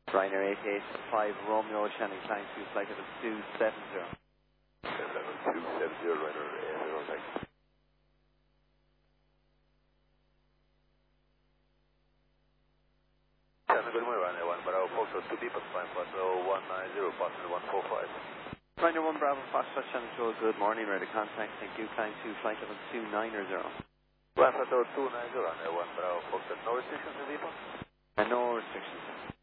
Ryanair 885 Romeo, Channing Klein 2, flight level 270. Level 270, Ryanair 8, thanks. Good morning, Ryanair 1, Bravo, Foxtrot 2 people, flying flight 190, passenger 145. Ryanair 1 Bravo, Foxtrot Channel 2, good morning, ready to contact, thank you, Klein 2, flight level 290. Flight 290, Ryanair 1 Bravo, Foxtrot, no restrictions to people? No restrictions.